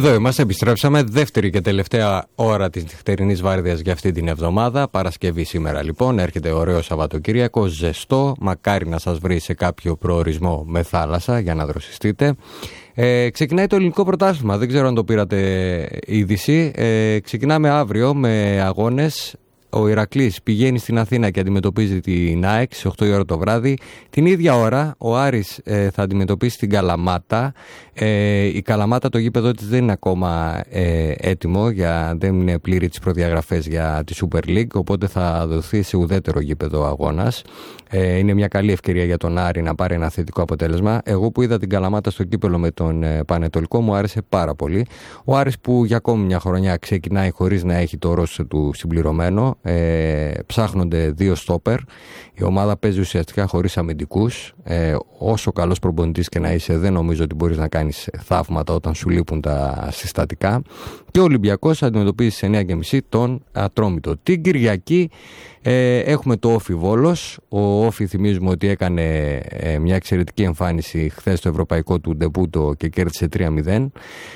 Εδώ είμαστε, επιστρέψαμε. Δεύτερη και τελευταία ώρα της νυχτερινής βάρδιας για αυτή την εβδομάδα. Παρασκευή σήμερα λοιπόν. Έρχεται ωραίο Σαββατοκύριακο, ζεστό. Μακάρι να σας βρει σε κάποιο προορισμό με θάλασσα για να δροσιστείτε. Ξεκινάει το ελληνικό πρωτάθλημα. Δεν ξέρω αν το πήρατε είδηση. Ξεκινάμε αύριο με αγώνες. Ο Ηρακλής πηγαίνει στην Αθήνα και αντιμετωπίζει την ΑΕΚ στις 8 η ώρα το βράδυ. Την ίδια ώρα ο Άρης θα αντιμετωπίσει την Καλαμάτα. Η Καλαμάτα, το γήπεδο της δεν είναι ακόμα έτοιμο, δεν είναι πλήρη τις προδιαγραφές για τη Super League, οπότε θα δοθεί σε ουδέτερο γήπεδο αγώνας. Είναι μια καλή ευκαιρία για τον Άρη να πάρει ένα θετικό αποτέλεσμα. Εγώ που είδα την Καλαμάτα στο κύπελο με τον Πανετολικό μου άρεσε πάρα πολύ. Ο Άρης που για ακόμη μια χρονιά ξεκινάει χωρίς να έχει το ρόστερ του συμπληρωμένο. Ψάχνονται δύο στόπερ. Η ομάδα παίζει ουσιαστικά χωρίς αμυντικούς. Όσο καλός προπονητής και να είσαι, δεν νομίζω ότι μπορείς να κάνεις θαύματα όταν σου λείπουν τα συστατικά. Και ο Ολυμπιακός αντιμετωπίζει σε 9.30 τον Ατρόμητο. Την Κυριακή έχουμε το Όφι Βόλος. Ο Όφι, θυμίζουμε ότι έκανε μια εξαιρετική εμφάνιση χθες στο ευρωπαϊκό του ντεμπούτο και κέρδισε 3-0.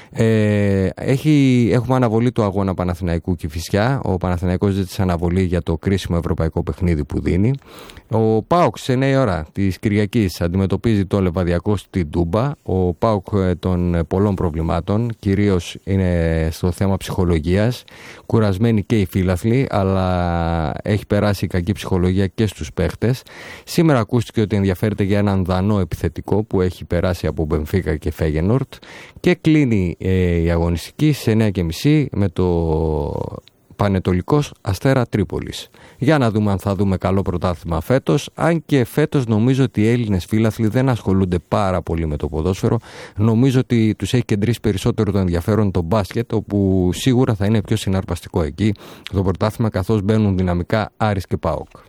Έχουμε αναβολή του αγώνα Παναθηναϊκού Κηφισιά. Ο Παναθηναϊκός ζήτησε αναβολή για το κρίσιμο ευρωπαϊκό παιχνίδι που δίνει. Ο ΠΑΟΚ σε 9 ώρα της Κυριακής αντιμετωπίζει το Λεβαδιακό στην Τούμπα. Ο ΠΑΟΚ των πολλών προβλημάτων, κυρίως είναι στο θέμα ψυχολογίας. Κουρασμένοι και οι φίλαθλοι, αλλά έχει περάσει η κακή ψυχολογία και στους παίχτες. Σήμερα ακούστηκε ότι ενδιαφέρεται για έναν δανό επιθετικό που έχει περάσει από Μπενφίκα και Φέγενορτ. Και κλείνει η αγωνιστική σε 9.30 με το Πανετολικός Αστέρα Τρίπολης. Για να δούμε αν θα δούμε καλό πρωτάθλημα φέτος. Αν και φέτος νομίζω ότι οι Έλληνες φίλαθλοι δεν ασχολούνται πάρα πολύ με το ποδόσφαιρο. Νομίζω ότι τους έχει κεντρήσει περισσότερο το ενδιαφέρον το μπάσκετ, όπου σίγουρα θα είναι πιο συναρπαστικό εκεί το πρωτάθλημα, καθώς μπαίνουν δυναμικά Άρης και ΠΑΟΚ.